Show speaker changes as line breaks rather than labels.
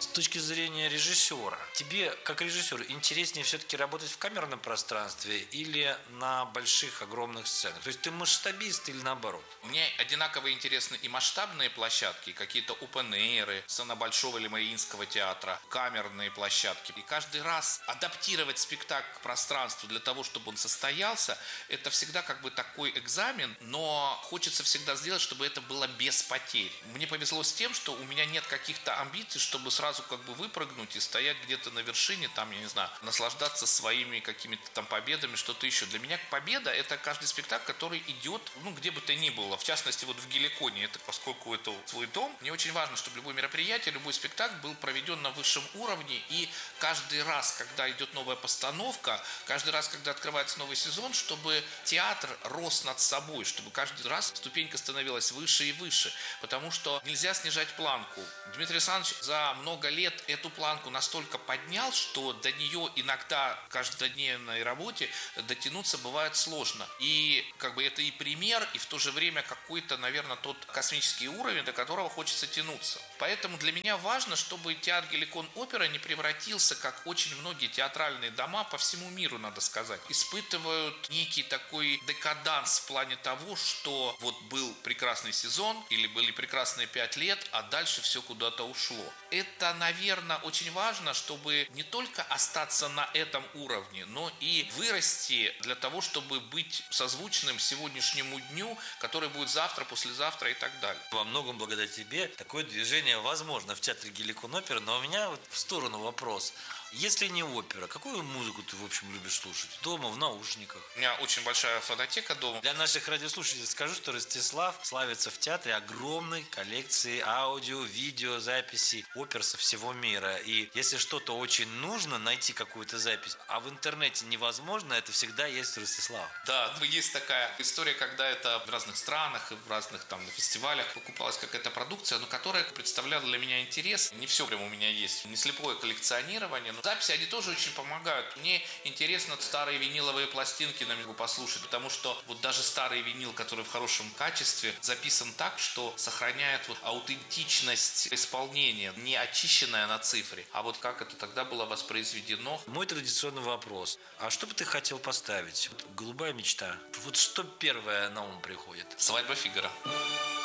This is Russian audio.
точки зрения режиссера, тебе, как режиссер, интереснее все-таки работать в камерном пространстве или на больших, огромных сценах? То есть ты масштабист или наоборот?
Мне одинаково интересны и масштабные площадки, какие-то опен-эйры, сцена Большого или Мариинского театра, камерные площадки. И каждый раз адаптировать спектакль к пространству для того, чтобы он состоялся, это всегда как бы такой экзамен, но хочется всегда сделать, чтобы это было без потерь. Мне повезло с тем, что у меня нет каких-то амбиций, чтобы сразу как бы выпрыгнуть и стоять где-то на вершине, там, я не знаю, наслаждаться своими какими-то там победами, что-то еще. Для меня победа – это каждый спектакль, который идет, где бы то ни было. В частности, вот в Геликоне, это поскольку это свой дом, мне очень важно, чтобы любое мероприятие, любой спектакль был проведен на высшем уровне, и каждый раз, когда идет новая постановка, каждый раз, когда открывается новый сезон, чтобы театр рос над собой, чтобы каждый раз ступенька становилась выше и выше, потому что нельзя снижать планку. Дмитрий Александрович за много лет эту планку настолько поднял, что до нее иногда в каждодневной работе дотянуться бывает сложно. И как бы это и пример, и в то же время какой-то, наверное, тот космический уровень, до которого хочется тянуться. Поэтому для меня важно, чтобы театр Геликон Опера не превратился, как очень многие театральные дома по всему миру, надо сказать, испытывают некий такой декаданс в плане того, что вот был прекрасный сезон или были прекрасные 5 лет, а дальше все куда-то ушло. Это, наверное, очень важно, чтобы не только остаться на этом уровне, но и вырасти для того, чтобы быть созвучным сегодняшнему дню, который будет завтра, послезавтра и так далее.
Во многом благодаря тебе такое движение возможно в театре Геликон Опера, но у меня вот в сторону вопрос. Если не опера, какую музыку ты, в общем, любишь слушать? Дома, в наушниках?
У меня очень большая фонотека дома.
Для наших радиослушателей скажу, что Ростислав славится в театре огромной коллекцией аудио, видео, записей опер со всего мира. И если что-то очень нужно, найти какую-то запись, а в интернете невозможно, это всегда есть Ростислав.
Да, есть такая история, когда это в разных странах, в разных там фестивалях покупалась какая-то продукция, но которая представляла для меня интерес. Не все прямо у меня есть, не слепое коллекционирование, но записи, они тоже очень помогают. Мне интересно старые виниловые пластинки на могу послушать, потому что вот даже старый винил, который в хорошем качестве, записан так, что сохраняет вот аутентичность исполнения, не очищенная на цифре, а вот как это тогда было воспроизведено.
Мой традиционный вопрос. А что бы ты хотел поставить? Вот голубая мечта. Вот что первое на ум приходит?
«Свадьба Фигаро».